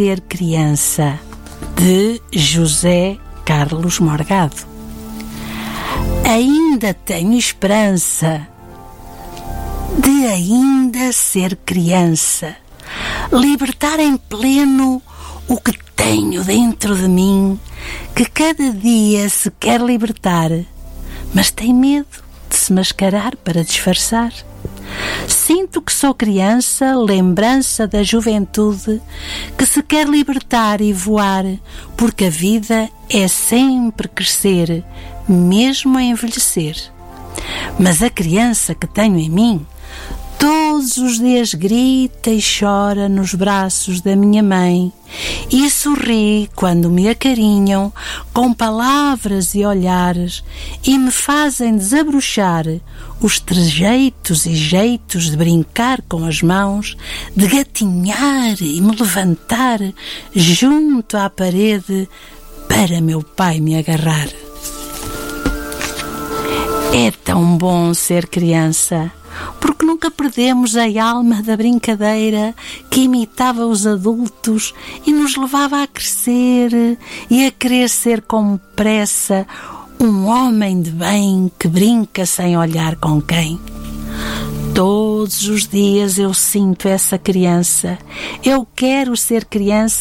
Ser criança, de José Carlos Morgado. Ainda tenho esperança de ainda ser criança, libertar em pleno o que tenho dentro de mim, que cada dia se quer libertar, mas tem medo de se mascarar para disfarçar. Sinto que sou criança, lembrança da juventude, que se quer libertar e voar, porque a vida é sempre crescer, mesmo a envelhecer. Mas a criança que tenho em mim, todos os dias grita e chora nos braços da minha mãe e sorri quando me acarinham com palavras e olhares e me fazem desabrochar os trejeitos e jeitos de brincar com as mãos, de gatinhar e me levantar junto à parede para meu pai me agarrar. É tão bom ser criança, porque nunca perdemos a alma da brincadeira que imitava os adultos e nos levava a crescer e a querer ser com pressa um homem de bem que brinca sem olhar com quem. Todos os dias eu sinto essa criança. Eu quero ser criança